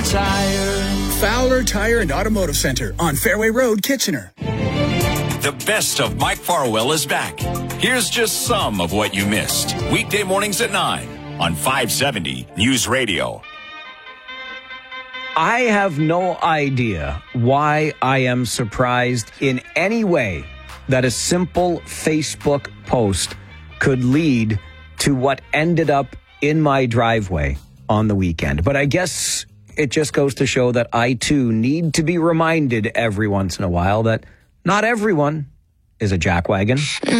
Tire. Fowler Tire and Automotive Center on Fairway Road, Kitchener. The best of Mike Farwell is back. Here's just some of what you missed. Weekday mornings at 9 on 570 News Radio. I have no idea why I am surprised in any way that a simple Facebook post could lead to what ended up in my driveway on the weekend. But I guess it just goes to show that I, too, need to be reminded every once in a while that not everyone is a jackwagon.